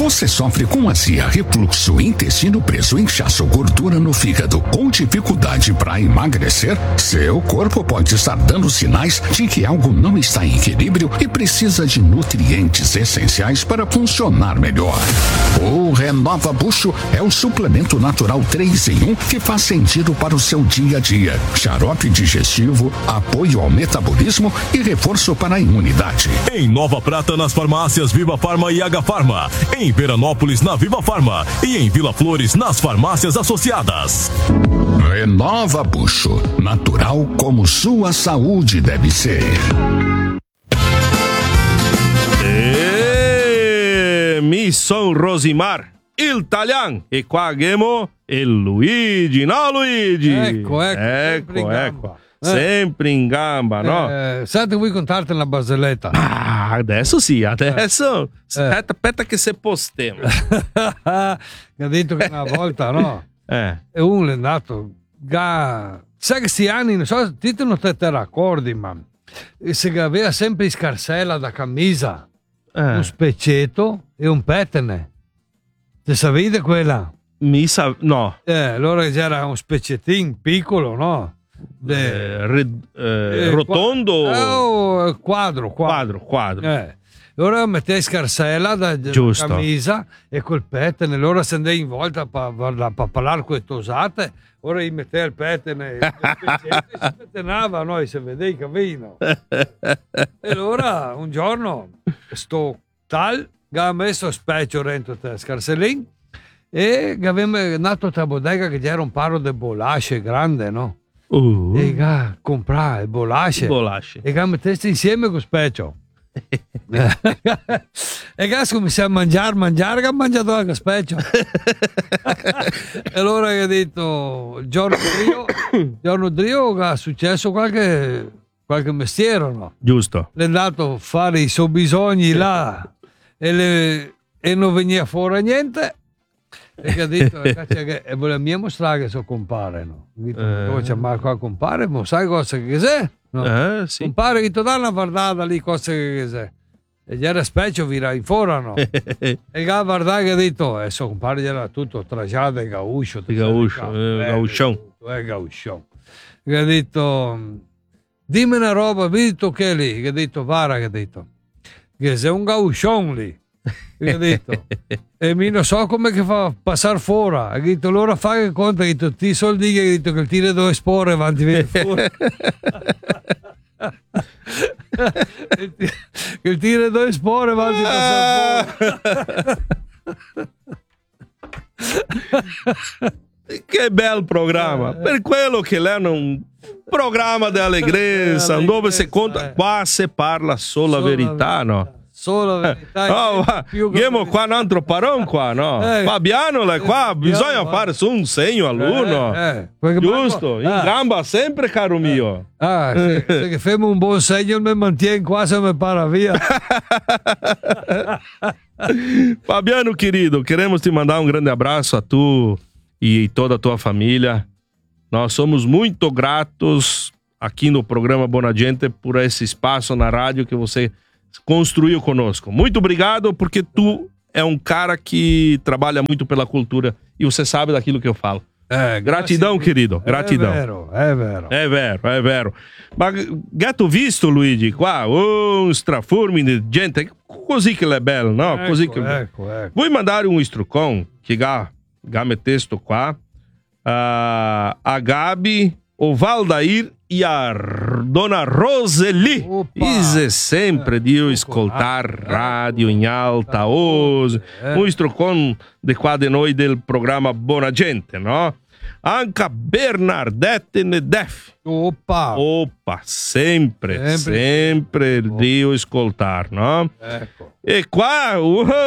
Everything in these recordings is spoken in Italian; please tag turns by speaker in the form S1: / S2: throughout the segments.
S1: Você sofre com azia, refluxo, intestino preso, inchaço, gordura no fígado, com dificuldade para emagrecer? Seu corpo pode estar dando sinais de que algo não está em equilíbrio e precisa de nutrientes essenciais para funcionar melhor. O Renova Bucho é o suplemento natural 3 em 1 que faz sentido para o seu dia a dia. Xarope digestivo, apoio ao metabolismo e reforço para a imunidade.
S2: Em Nova Prata, nas farmácias Viva Farma e H Farma. Em Veranópolis, na Viva Farma. E em Vila Flores, nas farmácias associadas.
S1: Renova Bucho. Natural como sua saúde deve ser.
S3: Mi son Rosimar, il Talian, e qua abbiamo il Luigi, no Luigi?
S4: Ecco.
S3: Sempre in gamba, no?
S4: Senti, vuoi contarti una barzelletta?
S3: Adesso sì, adesso aspetta che se postiamo.
S4: Mi ha detto che una volta, no? E uno è andato, sai che sti anni, non so, tu non te raccordi, ma se aveva sempre in scarsella da camisa, un speccetto e un pettine. Ti sapete quella?
S3: No.
S4: Allora c'era un speccettino piccolo, no?
S3: Rotondo?
S4: Quadro. Allora metteva scarsella da camisa e col pettine. Allora se andai in volta per parlare con le tosate, ora gli metteva il pettine e si pettinava, no? E si vedeva il cavino. E allora un giorno sto tal ha messo specchio dentro te scarsellin e aveva andato a bodega che c'era un paro di bolasce grande, no? E ga comprare bolasce e ga mettesti insieme con specchio e ga cominciamo a mangiare che ha mangiato anche specchio. E allora che ha detto il giorno drio che è successo qualche mestiere, no?
S3: Giusto.
S4: È andato a fare i suoi bisogni là e non veniva fuori niente. E che ha detto che voleva mostrare che so compare, no? C'è Marco a compare, ma sai cosa che c'è? No?
S3: Sì.
S4: Compare che ti dà una guardata lì, cosa che c'è. E già era specchio, vira in fuori, no? E che ha guardato che ha detto, so compare era tutto tracciato e gauscio.
S3: Gauchon.
S4: Che ha detto, dimmi una roba, vedi tu che lì? Che ha detto, Vara, che ha detto, che sei un gauchon lì. Che ha detto, e mi non so come che fa passare fuori. Ha detto, allora fai che conta che tutti i soldi che ha detto che il tiro dove spore avanti viene fuori. Che il tiro dove spore avanti passare fuori.
S3: Che bel programma, per quello che lei è un programma di allegrezza dove si conta, qua si parla solo la verità, no?
S4: Solo la verità.
S3: Abbiamo qua un altro parone qua, no? Fabiano qua, bisogna fare su un segno all'uno. Giusto, in gamba sempre, caro mio.
S4: Se facciamo un buon segno mi mantiene qua se mi para via.
S3: Fabiano querido, queremos te mandar um grande abraço a tu e toda a tua família. Nós somos muito gratos aqui no programa Bona Gente por esse espaço na rádio que você construiu conosco. Muito obrigado, porque tu é um cara que trabalha muito pela cultura e você sabe daquilo que eu falo. Gratidão, querido, gratidão.
S4: É vero.
S3: Ma gatto visto, Luigi, qua, un strafurmi di gente, così che è bello, no? Così che...
S4: Ecco.
S3: Vuoi mandare un istrucon che ga metesto qua a Gabi, o Valdair e a dona Roseli. Isso sempre di ascoltar radio in alta voce. Un istrucon de qua de noi del programma Bona Gente, no? Anche Bernardette Nedef.
S4: Opa,
S3: sempre di ascoltar, no?
S4: Ecco.
S3: E qua,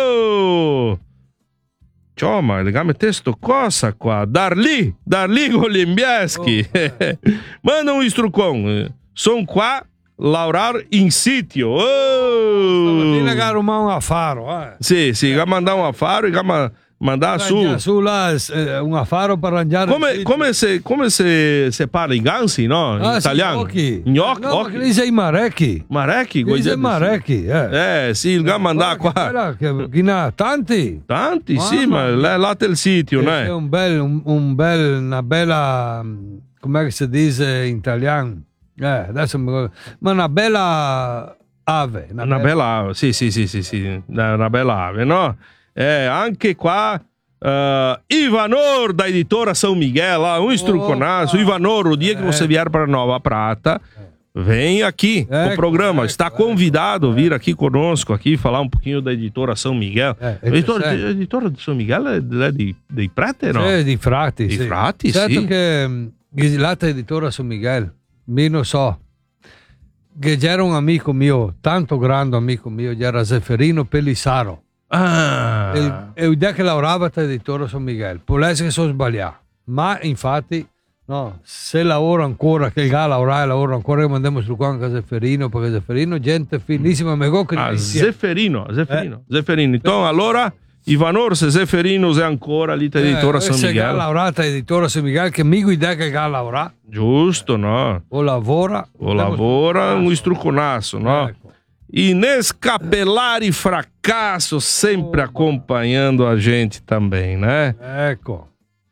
S3: ma legame testo cosa qua? Darli Golimbieschi. Manda un istrucon. Sono qua laurar in sitio.
S4: Stamattina che arrumare un affaro,
S3: Sì, che mandare un affaro e mandare su
S4: là un affare per arrangiare.
S3: Come se parla in gansi, no? In italiano.
S4: Gnocchi. Lì sei Marecchi.
S3: Marecchi,
S4: Marecchi.
S3: Sì, il gamma andà qua.
S4: Tanti,
S3: sì, ma là del sito, no?
S4: È una bella, come si dice in italiano? Adesso ma una bella ave.
S3: Una bella ave, sì, una bella ave, no? Anche qua Ivanor da editora São Miguel, um estruconaço. Ivanor, o dia que você vier para Nova Prata, vem aqui no programa, está convidado a vir aqui conosco, aqui falar um pouquinho da editora São Miguel. A editora de São Miguel é de Prata, não?
S4: Di Frati.
S3: Di Frati,
S4: certo
S3: sì.
S4: Che l'altra editora São Miguel, io non so, che c'era un amico mio, tanto grande amico mio, era Zeferino Pelissaro. E l'idea che lavorava all'editore San Miguel, può essere che sono sbagliato, ma infatti no, se lavora ancora, che il lavora ancora, che mandiamo sul qua anche Zeferino, perché Zeferino gente finissima,
S3: Zeferino. Então allora Ivanor, se Zeferino è ancora lì all'editore San Miguel,
S4: se ha lavorato all'editore San Miguel, che mica idea che ha lavorato,
S3: giusto, no?
S4: O lavora
S3: un istruconaço, no? Ecco. Inescapelari Fracasso, sempre acompanhando a gente também, né?
S4: Ecco.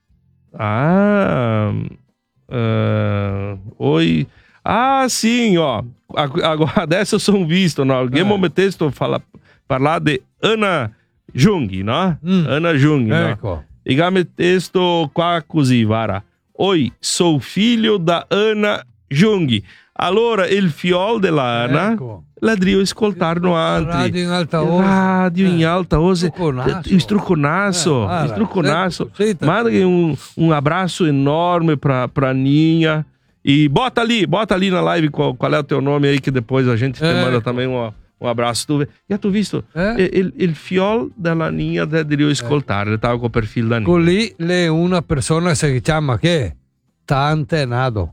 S3: Oi. Sim, ó. Agora adesso sono visto, no? Alguém momento sto parlare di Ana Jung, no? Ana Jung,
S4: ecco.
S3: No? E gametesto qua così, vara. Oi, sou filho da Ana Jung. Allora il fiol della Ana,
S4: ecco.
S3: Ladrio ascoltar no altri. Radio in alta voce. Istruconaço. Manda um abraço enorme pra Ninha. E bota ali na live qual é o teu nome aí, que depois a gente te manda também um abraço. Já tu visto? Il fiol della Ninha devo ascoltare. Ele tava com o perfil da Ninha.
S4: Con lì è una persona che si chiama che? Tantenado.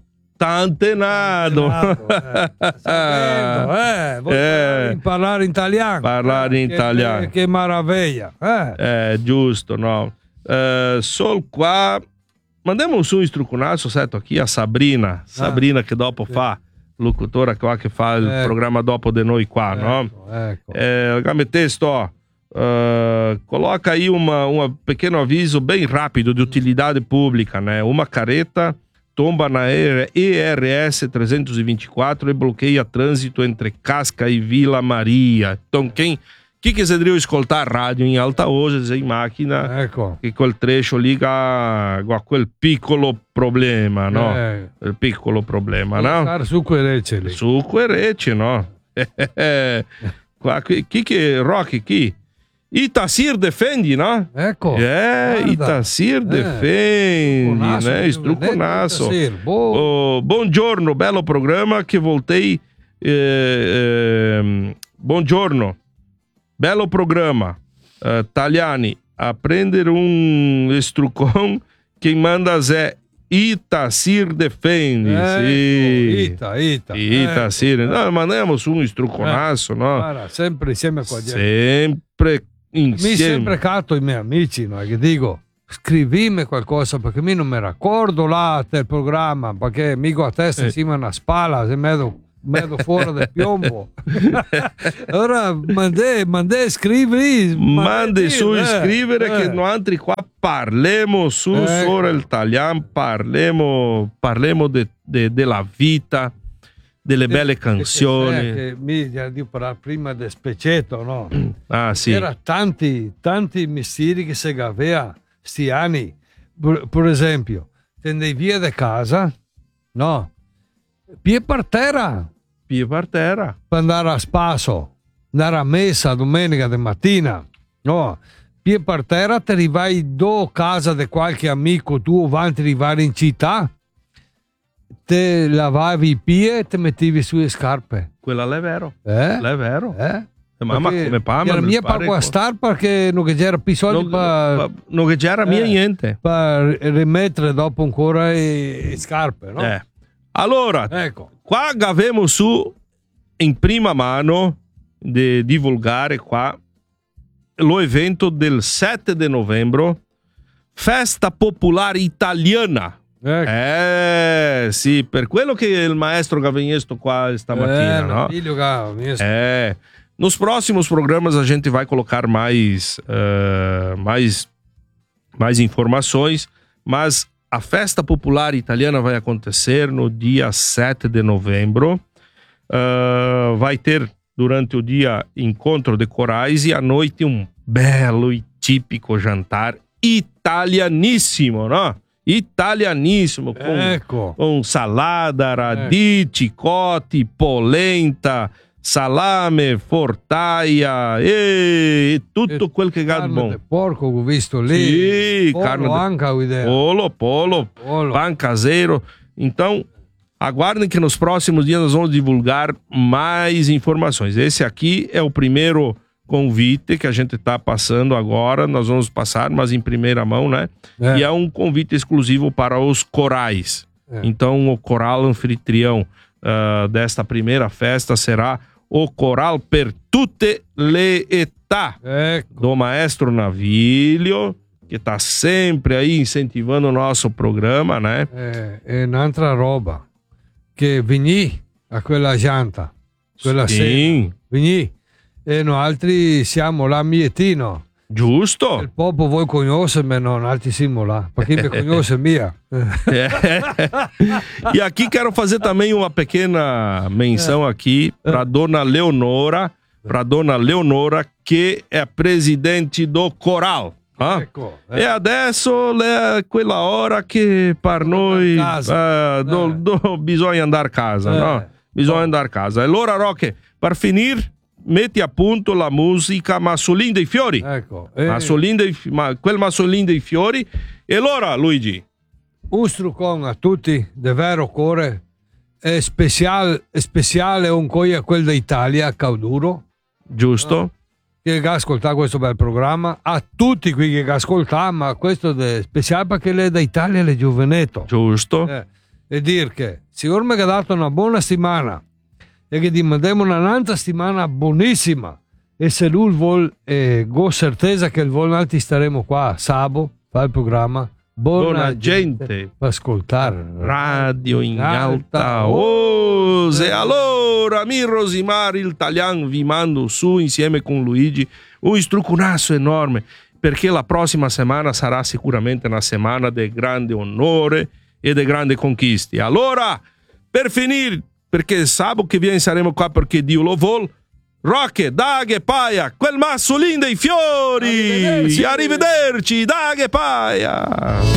S4: Parlare in italiano.
S3: Parlare in italiano.
S4: Che meraviglia.
S3: Giusto, no? Sol qua. Mandiamo un istruconaço, certo? Aqui a Sabrina. Sabrina che dopo fa, locutora qua che fa il programma dopo di noi qua, no? Game testo, ó. Coloca aí um pequeno aviso bem rápido de utilidade pública, né? Uma careta tomba na ERS 324 e bloqueia trânsito entre Casca e Vila Maria. Então, quem quiser ascoltare radio in alta voce in macchina,
S4: ecco.
S3: Che quel trecho liga a quel piccolo problema, no? Il piccolo problema, no?
S4: Succo e rece,
S3: no? Rocky, chi? Itacir defendi, no?
S4: Ecco.
S3: Itacir defendi, né? Istruconaço. Buongiorno, bello programma che voltei. Buongiorno, bello programma. Tagliani, a prendere un istrucon che manda Zé. Itacir defendi, sì. Itacir. No, mandiamo un istruconaço, no?
S4: Sempre insieme a qualcuno.
S3: Sempre.
S4: Mi sempre cato i miei amici, no? Che dico, scrivimi qualcosa perché mi non mi raccordo là del programma, perché mica a testa insieme a una spalla, se vedo fuori del piombo. Allora mande scrivi.
S3: Mande su scrivere che noi altri qua parliamo sopra il italiano, parliamo della vita, delle belle canzoni.
S4: Mi devo parlare prima del Specetto, no?
S3: Sì.
S4: C'era tanti mestieri che si aveva sti anni. Per esempio, tenevi via da casa, no? Piedi per terra. Per andare a spasso, andare a messa domenica di mattina, no? Piedi per terra, ti arrivai a casa di qualche amico tuo, avanti di arrivare in città. Te lavavi i piedi e ti mettevi sulle scarpe.
S3: Quella è vero. È vero. Mamma come
S4: la mia pago a star perché non c'era più soldi
S3: non c'era mia niente
S4: per rimettere dopo ancora le scarpe, no?
S3: Allora,
S4: ecco.
S3: Qua avevamo su in prima mano di divulgare qua lo evento del 7 de novembro, Festa Popolare Italiana. Sì, per quello che il maestro Gavinisto qua stamattina, no? Nos próximos programas a gente vai colocar mais informações, mas a Festa Popular Italiana vai acontecer no dia 7 de novembro. Vai ter durante o dia encontro de corais e à noite um belo e típico jantar italianíssimo, no? Italianíssimo, com salada, radicci, cotti, polenta, salame, fortaia e tutto quel che è buono.
S4: Carne di porco ho visto lì,
S3: sì, carne polo, pão caseiro. Então, aguardem que nos próximos dias nós vamos divulgar mais informações. Esse aqui é o primeiro convite que a gente está passando agora, nós vamos passar, mas em primeira mão, né? E é um convite exclusivo para os corais. Então, o coral anfitrião desta primeira festa será o coral Per tutte le età, do maestro Navilio, que está sempre aí incentivando o nosso programa, né?
S4: É un'altra roba, che vini a quella janta, quella sera, vini. E noi altri siamo là a Mietino.
S3: Giusto.
S4: Il popolo vuoi conoscermi, non altri siamo lá. Para quem me conhece, mia.
S3: E aqui quero fazer também uma pequena menção aqui para dona Leonora, que é presidente do coral. E adesso è quella hora che per noi bisogna andare a casa, no? Bisogna andare a casa. E allora, Roque, per finire, metti a punto la musica Massolin dei Fiori. Quel Massolin dei Fiori. E allora, Luigi?
S4: Un strucon a tutti, di vero cuore, è speciale un coia quel d'Italia, Cauduro.
S3: Giusto.
S4: Che ascolta questo bel programma, a tutti qui che ascolta, ma questo è speciale perché lei è d'Italia, le Giovanetto.
S3: Giusto.
S4: E dir che, sicuramente che ha dato una buona settimana, e che dimandiamo un'altra settimana buonissima, e se lui vuole, ho certezza che il vuole altri staremo qua sabato, fa il programma
S3: Buona gente
S4: per ascoltare
S3: Radio in alta voce. Allora, mi Rosimar il Talian vi mando su insieme con Luigi un istrucunasso enorme, perché la prossima settimana sarà sicuramente una settimana di grande onore e di grandi conquiste. Allora, per finire, perché sabato che viene saremo qua perché Dio lo vuole, Roque, Daghe Paia, quel Massolin dei Fiori! Arrivederci, Daghe Paia!